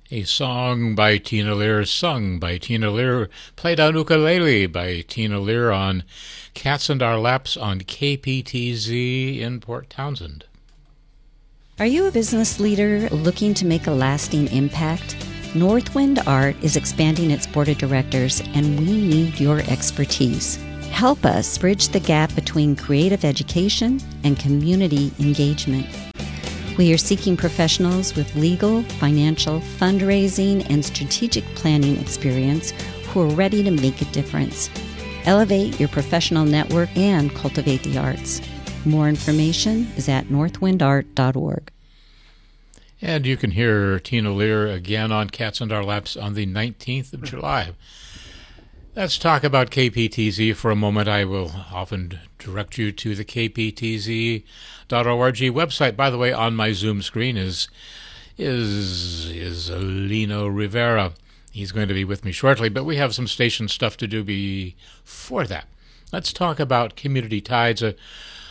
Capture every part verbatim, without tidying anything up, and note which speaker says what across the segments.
Speaker 1: A song by Tina Lear, sung by Tina Lear, played on ukulele by Tina Lear on Cats in Our Laps on K P T Z in Port Townsend.
Speaker 2: Are you a business leader looking to make a lasting impact? Northwind Art is expanding its board of directors, and we need your expertise. Help us bridge the gap between creative education and community engagement. We are seeking professionals with legal, financial, fundraising, and strategic planning experience who are ready to make a difference. Elevate your professional network and cultivate the arts. More information is at northwind art dot org.
Speaker 1: And you can hear Tina Lear again on Cats in Our Laps on the nineteenth of July. Let's talk about K P T Z for a moment. I will often direct you to the K P T Z dot org website. By the way, on my Zoom screen is is is Lino Rivera. He's going to be with me shortly, but we have some station stuff to do before that. Let's talk about Community Tides, a,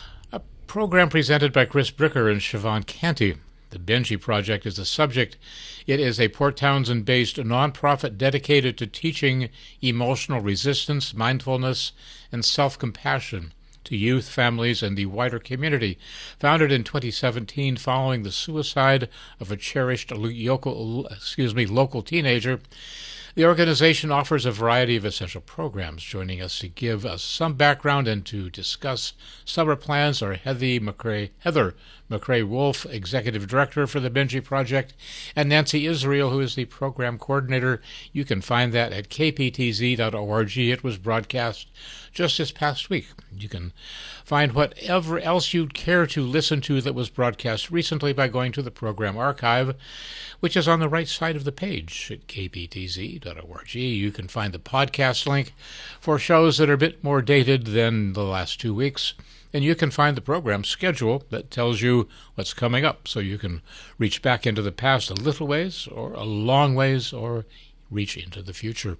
Speaker 1: a program presented by Chris Bricker and Siobhan Canty. The Benji Project is the subject. It is a Port Townsend-based nonprofit dedicated to teaching emotional resistance, mindfulness, and self-compassion to youth, families, and the wider community. Founded in twenty seventeen following the suicide of a cherished local, excuse me, local teenager, the organization offers a variety of essential programs. Joining us to give us some background and to discuss summer plans are Heather McCrae, Heather McCrae Wolf, Executive Director for the Benji Project, and Nancy Israel, who is the Program Coordinator. You can find that at K P T Z dot org. It was broadcast just this past week. You can find whatever else you'd care to listen to that was broadcast recently by going to the program archive, which is on the right side of the page at K P T Z dot org. You can find the podcast link for shows that are a bit more dated than the last two weeks. And you can find the program schedule that tells you what's coming up, so you can reach back into the past a little ways or a long ways or reach into the future.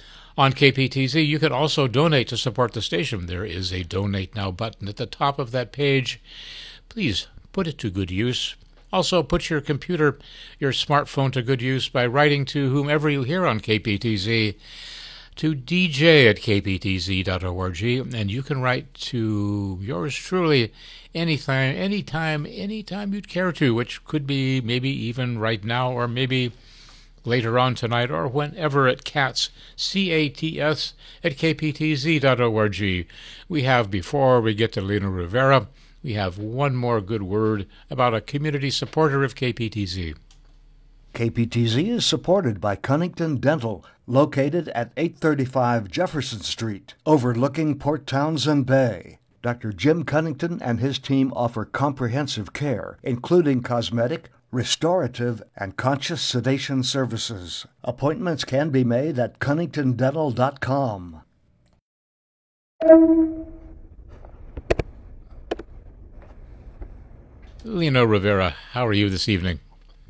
Speaker 1: On K P T Z, you can also donate to support the station. There is a Donate Now button at the top of that page. Please put it to good use. Also, put your computer, your smartphone to good use by writing to whomever you hear on K P T Z, to D J at K P T Z dot org, and you can write to yours truly anytime, anytime, anytime you'd care to, which could be maybe even right now or maybe later on tonight or whenever at cats, C A T S, at K P T Z dot org. We have, before we get to Lino Rivera, we have one more good word about a community supporter of K P T Z.
Speaker 3: K P T Z is supported by Cunnington Dental, located at eight thirty-five Jefferson Street, overlooking Port Townsend Bay. Doctor Jim Cunnington and his team offer comprehensive care, including cosmetic, restorative, and conscious sedation services. Appointments can be made at cunnington dental dot com.
Speaker 1: Lino Rivera, how are you this evening?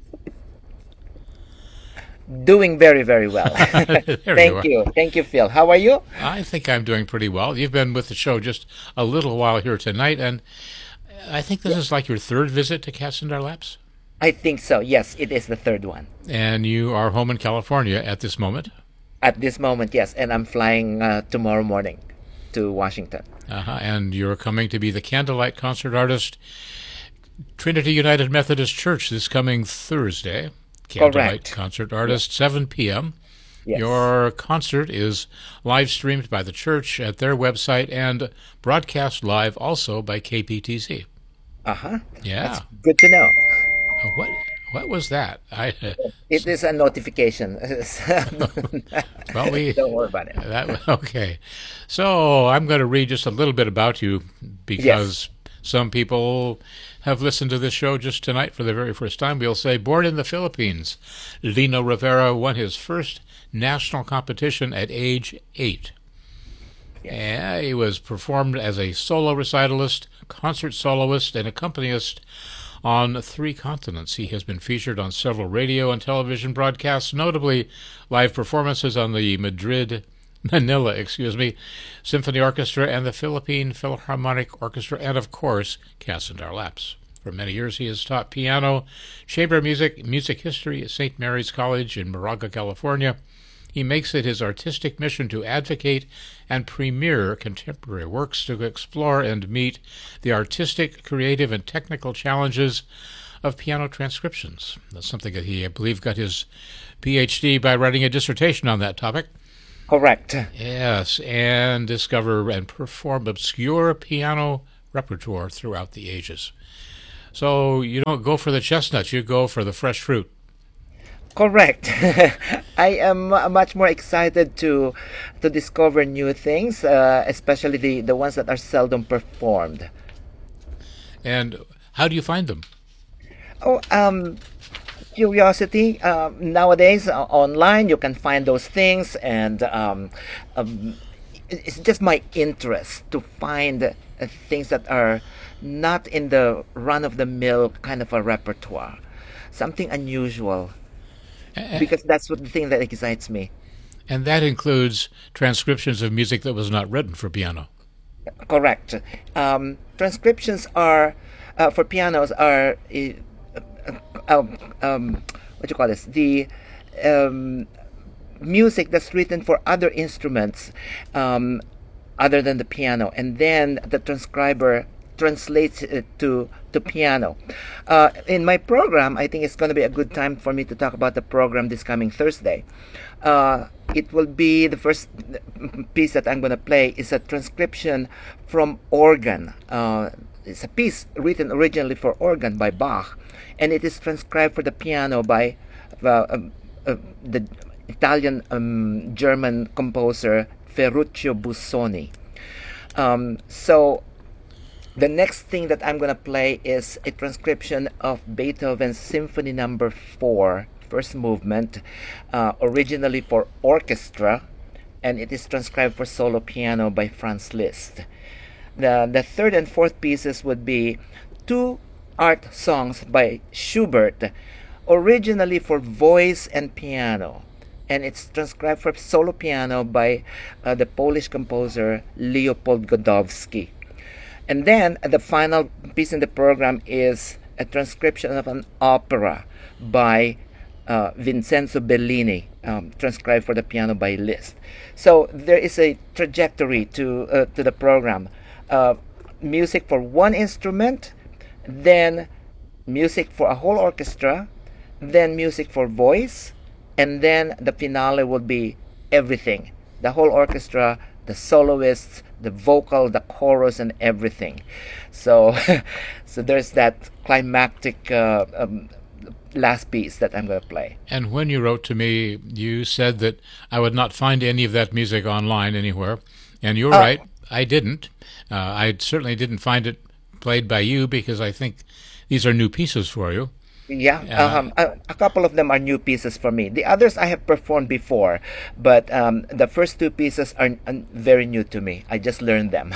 Speaker 4: Doing very, very well. Thank you, you. Thank you, Phil. How are you?
Speaker 1: I think I'm doing pretty well. You've been with the show just a little while here tonight, and I think this yeah. is like your third visit to Cats in Our Laps?
Speaker 4: I think so, yes. It is the third one.
Speaker 1: And you are home in California at this moment?
Speaker 4: At this moment, yes. And I'm flying uh, tomorrow morning to Washington.
Speaker 1: Uh-huh. And you're coming to be the candlelight concert artist, Trinity United Methodist Church, this coming Thursday. Candlelight
Speaker 4: Correct.
Speaker 1: Concert artist, yes. seven p.m.
Speaker 4: Yes.
Speaker 1: Your concert is live streamed by the church at their website and broadcast live also by K P T Z.
Speaker 4: Uh-huh.
Speaker 1: Yeah.
Speaker 4: That's good to know.
Speaker 1: Uh, what what was that? I, uh,
Speaker 4: it is a notification.
Speaker 1: Well, we
Speaker 4: don't worry about it.
Speaker 1: That, okay. So I'm going to read just a little bit about you because yes. some people have listened to this show just tonight for the very first time. We'll say, born in the Philippines, Lino Rivera won his first national competition at age eight. Yes. And he was performed as a solo recitalist, concert soloist, and accompanist on three continents. He has been featured on several radio and television broadcasts, notably live performances on the Madrid, Manila, excuse me, Symphony Orchestra and the Philippine Philharmonic Orchestra, and of course, Cats in Our Laps. For many years, he has taught piano, chamber music, music history at Saint Mary's College in Moraga, California. He makes it his artistic mission to advocate and premiere contemporary works to explore and meet the artistic, creative, and technical challenges of piano transcriptions. That's something that he, I believe, got his P H D by writing a dissertation on that topic.
Speaker 4: Correct.
Speaker 1: Yes, and discover and perform obscure piano repertoire throughout the ages. So you don't go for the chestnuts, you go for the fresh fruit.
Speaker 4: Correct. I am uh, much more excited to to discover new things, uh, especially the, the ones that are seldom performed.
Speaker 1: And how do you find them?
Speaker 4: Oh, um, curiosity. Uh, nowadays, uh, online, you can find those things, and um, um, it- it's just my interest to find uh, things that are not in the run-of-the-mill kind of a repertoire, something unusual,
Speaker 1: A-
Speaker 4: because that's what the thing that excites me.
Speaker 1: And that includes transcriptions of music that was not written for piano.
Speaker 4: Correct. Um, transcriptions are uh, for pianos are uh, um, um, what you call this? The um, music that's written for other instruments um, other than the piano, and then the transcriber translates it to to piano. Uh, in my program, I think it's going to be a good time for me to talk about the program this coming Thursday. Uh, it will be the first piece that I'm going to play is a transcription from organ. Uh, it's a piece written originally for organ by Bach, and it is transcribed for the piano by uh, um, uh, the Italian um, German composer Ferruccio Busoni. Um, so the next thing that I'm going to play is a transcription of Beethoven's Symphony Number Four, first movement, uh, originally for orchestra, and it is transcribed for solo piano by Franz Liszt. The the third and fourth pieces would be two art songs by Schubert, originally for voice and piano, and it's transcribed for solo piano by uh, the Polish composer Leopold Godowski. And then uh, the final piece in the program is a transcription of an opera by uh, Vincenzo Bellini, um, transcribed for the piano by Liszt. So there is a trajectory to uh, to the program: uh, music for one instrument, then music for a whole orchestra, then music for voice, and then the finale will be everything: the whole orchestra, the soloists, the vocal, the chorus, and everything. So, so there's that climactic uh, um, last piece that I'm going to play.
Speaker 1: And when you wrote to me, you said that I would not find any of that music online anywhere. And you're
Speaker 4: Uh,
Speaker 1: right, I didn't. Uh, I certainly didn't find it played by you because I think these are new pieces for you.
Speaker 4: Yeah,
Speaker 1: Uh,
Speaker 4: um, a, a couple of them are new pieces for me. The others I have performed before, but um, the first two pieces are uh, very new to me. I just learned them.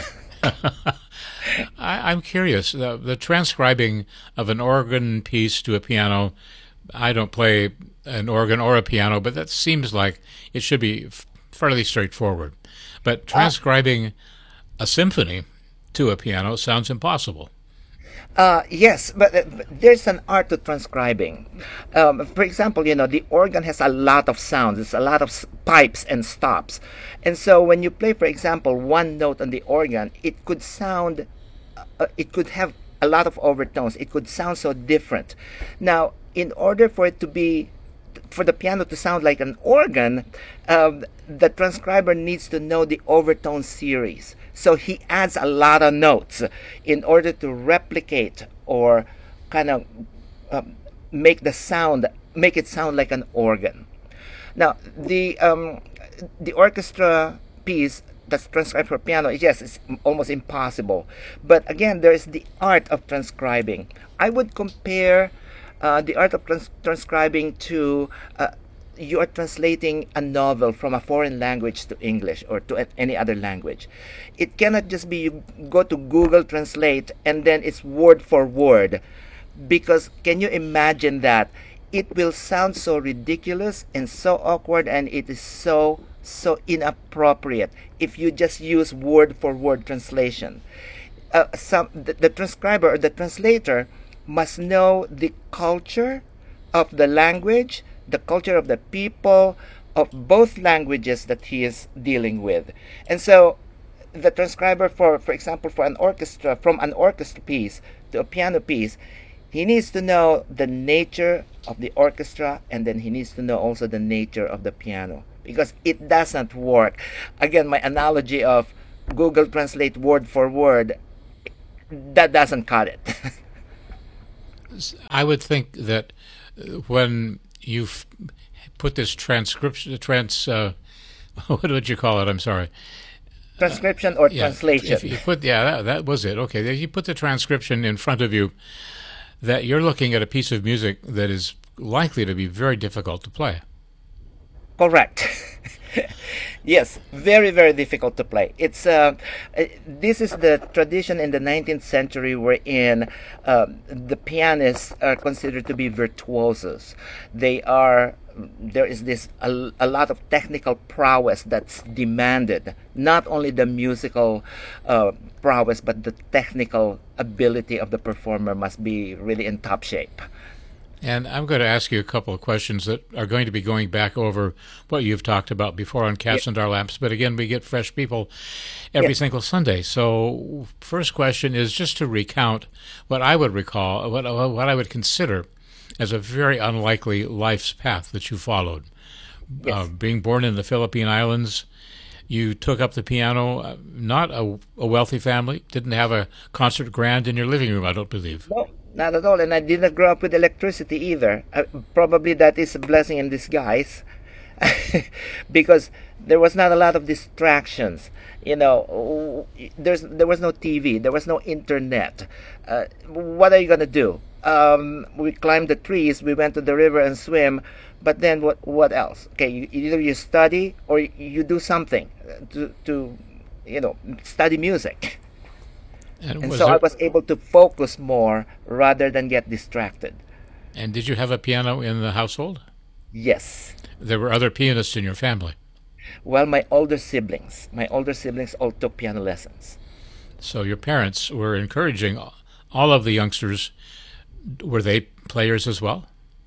Speaker 1: I, I'm curious. The, the transcribing of an organ piece to a piano, I don't play an organ or a piano, but that seems like it should be f- fairly straightforward. But transcribing a symphony to a piano sounds impossible.
Speaker 4: Uh, yes, but, uh, but there's an art to transcribing. Um, for example, you know, the organ has a lot of sounds. It's a lot of s- pipes and stops. And so when you play, for example, one note on the organ, it could sound, uh, it could have a lot of overtones. It could sound so different. Now, in order for it to be, for the piano to sound like an organ, um, the transcriber needs to know the overtone series. So he adds a lot of notes in order to replicate or kind of um, make the sound, make it sound like an organ. Now, the um, the orchestra piece that's transcribed for piano, yes, it's almost impossible. But again, there is the art of transcribing. I would compare uh, the art of trans- transcribing to uh, you are translating a novel from a foreign language to English or to a- any other language. It cannot just be you go to Google Translate and then it's word for word, because can you imagine that? It will sound so ridiculous and so awkward, and it is so so inappropriate if you just use word for word translation. Uh, some the, the transcriber or the translator must know the culture of the language, the culture of the people, of both languages that he is dealing with. And so the transcriber, for for example, for an orchestra, from an orchestra piece to a piano piece, he needs to know the nature of the orchestra, and then he needs to know also the nature of the piano, because it doesn't work. Again, my analogy of Google Translate word for word, that doesn't cut it.
Speaker 1: I would think that uh, when you've put this transcription, trans, uh, what would you call it? I'm sorry.
Speaker 4: Transcription or
Speaker 1: Yeah,
Speaker 4: translation.
Speaker 1: if you put, yeah, that, that was it. Okay, if you put the transcription in front of you, that you're looking at a piece of music that is likely to be very difficult to play.
Speaker 4: Correct. Yes, very, very difficult to play. It's uh, uh, this is the tradition in the nineteenth century wherein uh, the pianists are considered to be virtuosos. They are there is this a, a lot of technical prowess that's demanded. Not only the musical uh, prowess, but the technical ability of the performer must be really in top shape.
Speaker 1: And I'm going to ask you a couple of questions that are going to be going back over what you've talked about before on Cats and Our Laps. But again, we get fresh people every
Speaker 4: Yeah.
Speaker 1: single Sunday. So first question is just to recount what I would recall, what, what I would consider as a very unlikely life's path that you followed.
Speaker 4: Yes.
Speaker 1: Uh, being born in the Philippine Islands, you took up the piano, uh, not a, a wealthy family, didn't have a concert grand in your living room, I don't believe.
Speaker 4: No, not at all. And I didn't grow up with electricity either. Uh, probably that is a blessing in disguise, because there was not a lot of distractions. You know, there's there was no T V, there was no internet. Uh, what are you gonna do? Um, we climbed the trees, we went to the river and swim. But then what? What else? Okay, you, either you study or you do something to to, you know, study music.
Speaker 1: And,
Speaker 4: And
Speaker 1: was
Speaker 4: so
Speaker 1: there-
Speaker 4: I was able to focus more rather than get distracted.
Speaker 1: and did you have a piano in the household?
Speaker 4: Yes.
Speaker 1: There were other pianists in your family.
Speaker 4: Well, my older siblings, my older siblings all took piano lessons.
Speaker 1: So your parents were encouraging all of the youngsters. Were they players as well?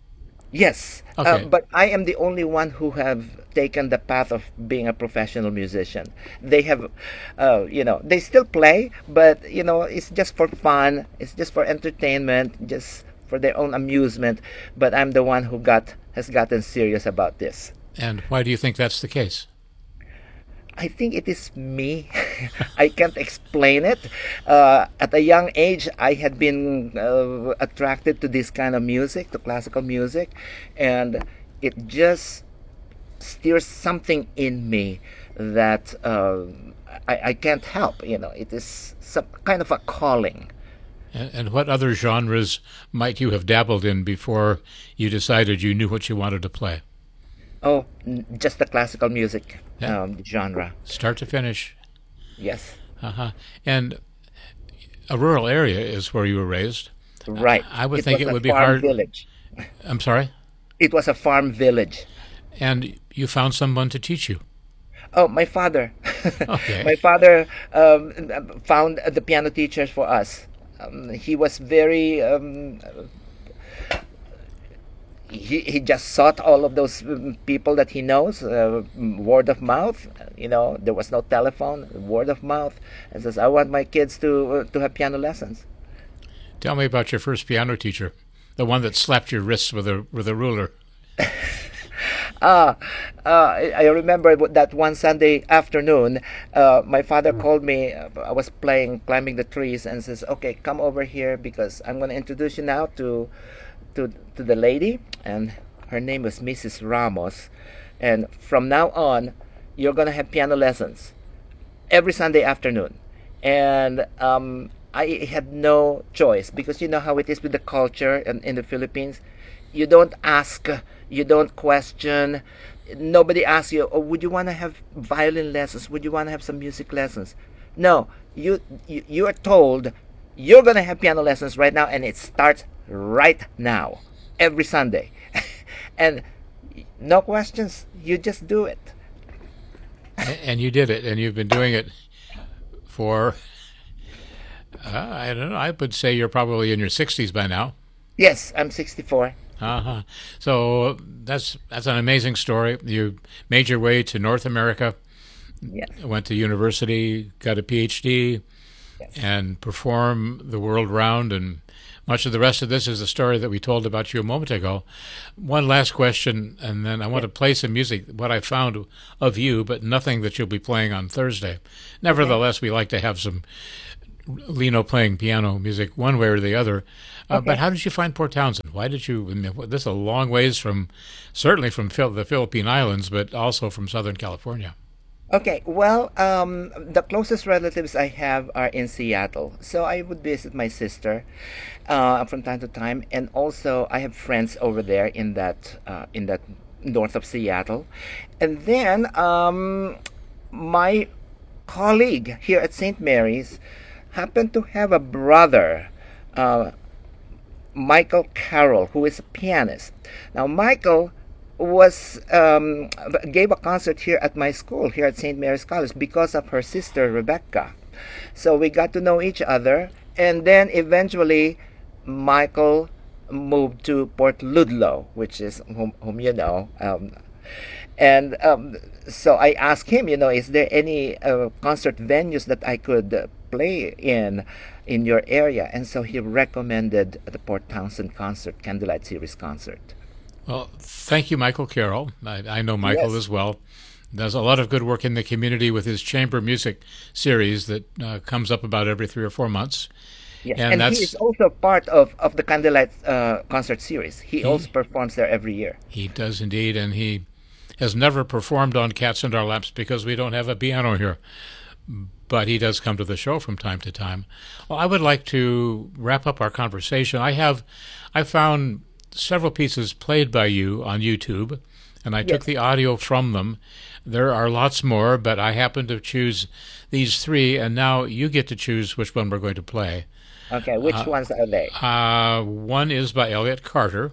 Speaker 4: Yes,
Speaker 1: Okay.
Speaker 4: uh, but I am the only one who have taken the path of being a professional musician. They have, uh, you know, they still play, but you know, it's just for fun. It's just for entertainment, just for their own amusement. But I'm the one who got has gotten serious about this.
Speaker 1: And why do you think that's the case?
Speaker 4: I think it is me. I can't explain it. Uh, at a young age, I had been uh, attracted to this kind of music, to classical music, and it just stirs something in me that uh, I, I can't help. You know, it is some kind of a calling.
Speaker 1: And, and what other genres might you have dabbled in before you decided you knew what you wanted to play?
Speaker 4: Oh, n- just the classical music
Speaker 1: Yeah.
Speaker 4: um, genre.
Speaker 1: Start to finish.
Speaker 4: Yes,
Speaker 1: Uh-huh. And a rural area is where you were raised.
Speaker 4: right.
Speaker 1: I would think
Speaker 4: was
Speaker 1: it
Speaker 4: a
Speaker 1: would be
Speaker 4: farm
Speaker 1: hard-
Speaker 4: Village.
Speaker 1: I'm sorry?
Speaker 4: It was a farm village.
Speaker 1: And you found someone to teach you.
Speaker 4: Oh, my father.
Speaker 1: Okay.
Speaker 4: My father um, found the piano teachers for us. Um, he was very. Um, he, he just sought all of those um, people that he knows, uh, word of mouth. You know, there was no telephone, word of mouth, and says, "I want my kids to uh, to have piano lessons."
Speaker 1: Tell me about your first piano teacher, the one that slapped your wrists with a with a ruler.
Speaker 4: Ah, uh, I I remember that one Sunday afternoon, uh, my father called me. uh, I was playing, climbing the trees, and says, "Okay, come over here because I'm going to introduce you now to, to, to the lady, and her name was Missus Ramos, and from now on, you're going to have piano lessons every Sunday afternoon." And um, I had no choice because you know how it is with the culture in, in the Philippines. You don't ask, you don't question. Nobody asks you, "Oh, would you want to have violin lessons? Would you want to have some music lessons?" No, you you, you are told you're going to have piano lessons right now, and it starts right now, every Sunday. And no questions, you just do it.
Speaker 1: A- And you did it, and you've been doing it for Uh, I don't know. I would say you're probably in your sixties by now.
Speaker 4: Yes, I'm sixty-four.
Speaker 1: Uh-huh. So that's that's an amazing story. You made your way to North America,
Speaker 4: Yes.
Speaker 1: went to university, got a P H D,
Speaker 4: Yes.
Speaker 1: and perform the world round. And much of the rest of this is the story that we told about you a moment ago. One last question, and then I want to play some music, what I found of you, but nothing that you'll be playing on Thursday. Nevertheless, we like to have some Lino playing piano music one way or the other. Uh,
Speaker 4: Okay.
Speaker 1: But how did you find Port Townsend? Why did you, I mean, this is a long ways from, certainly from Phil, the Philippine Islands, but also from Southern California.
Speaker 4: Okay, well, um, the closest relatives I have are in Seattle, so I would visit my sister uh, from time to time, and also I have friends over there in that uh, in that north of Seattle, and then um, my colleague here at Saint Mary's happened to have a brother. Uh, Michael Carroll, who is a pianist. Now, Michael was um, gave a concert here at my school, here at Saint Mary's College, because of her sister Rebecca. So we got to know each other, and then eventually, Michael moved to Port Ludlow, which is whom, whom you know. Um, and um, so I asked him, you know, is there any uh, concert venues that I could uh, play in in your area? And so he recommended the Port Townsend concert, Candlelight Series concert.
Speaker 1: Well, thank you, Michael Carroll. I, I know Michael
Speaker 4: Yes.
Speaker 1: as well. Does a lot of good work in the community with his chamber music series that uh, comes up about every three or four months.
Speaker 4: Yes,
Speaker 1: And
Speaker 4: and,
Speaker 1: that's-
Speaker 4: he is also part of, of the Candlelight uh, concert series. He
Speaker 1: He-
Speaker 4: also performs there every year.
Speaker 1: He does indeed, and he has never performed on Cats in Our Laps because we don't have a piano here. But he does come to the show from time to time. Well, I would like to wrap up our conversation. I have, I found several pieces played by you on YouTube, and I took
Speaker 4: Yes.
Speaker 1: the audio from them. There are lots more, but I happen to choose these three, and now you get to choose which one we're going to play.
Speaker 4: Okay, which ones are they?
Speaker 1: Uh, one is by Elliot Carter.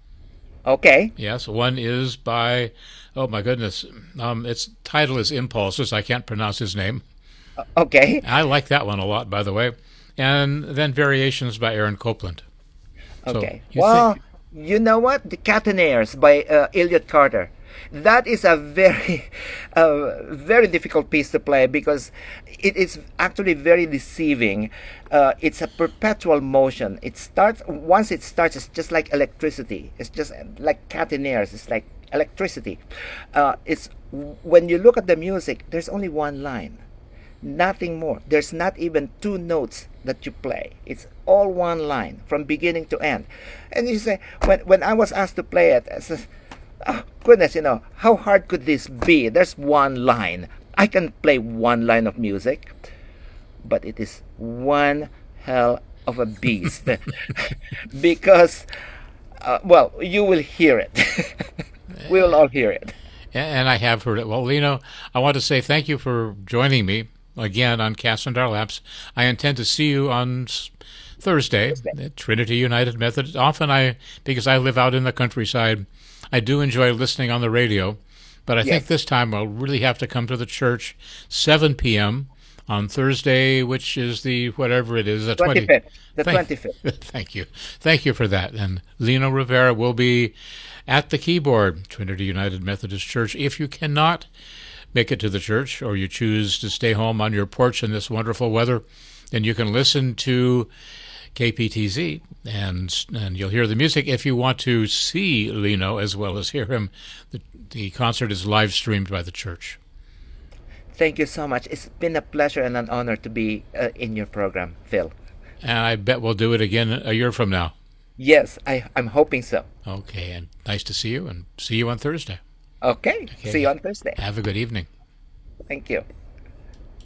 Speaker 4: Okay,
Speaker 1: Yes, one is by, oh my goodness, um, its title is Impulses. I can't pronounce his name.
Speaker 4: okay,
Speaker 1: I like that one a lot, by the way. And then Variations by Aaron Copland. So,
Speaker 4: okay.
Speaker 1: you
Speaker 4: Well,
Speaker 1: think-
Speaker 4: you know what? The Catenaires by uh, Elliot Carter. That is a very, uh, very difficult piece to play because it is actually very deceiving. Uh, it's a perpetual motion. It starts once it starts. It's just like electricity. It's just like catenaires. It's like electricity. Uh, it's when you look at the music. There's only one line, nothing more. There's not even two notes that you play. It's all one line from beginning to end. And you say, when when I was asked to play it, I said, oh, goodness, you know, how hard could this be? There's one line. I can play one line of music, but it is one hell of a beast. Because, uh, well, you will hear it. We will all hear it.
Speaker 1: and I have heard it. Well, Lino, I want to say thank you for joining me again on Cats in Our Laps. I intend to see you on s- Thursday at Trinity United Methodist. Often I, because I live out in the countryside, I do enjoy listening on the radio, but I think
Speaker 4: Yes.
Speaker 1: this time I'll really have to come to the church, seven p.m. on Thursday, which is the whatever it is, the twenty
Speaker 4: twenty-fifth. The
Speaker 1: Thank-
Speaker 4: twenty-fifth.
Speaker 1: Thank you. Thank you for that. And Lino Rivera will be at the keyboard, Trinity United Methodist Church. If you cannot make it to the church or you choose to stay home on your porch in this wonderful weather, then you can listen to K P T Z and and you'll hear the music. If you want to see Lino as well as hear him, the, the concert is live streamed by the church.
Speaker 4: Thank you so much. It's been a pleasure and an honor to be uh, in your program, Phil.
Speaker 1: And I bet we'll do it again a year from now.
Speaker 4: Yes, I, I'm hoping so.
Speaker 1: Okay, and nice to see you, and see you on Thursday.
Speaker 4: Okay.
Speaker 1: Okay.
Speaker 4: See you on Thursday.
Speaker 1: Have a good evening.
Speaker 4: Thank you.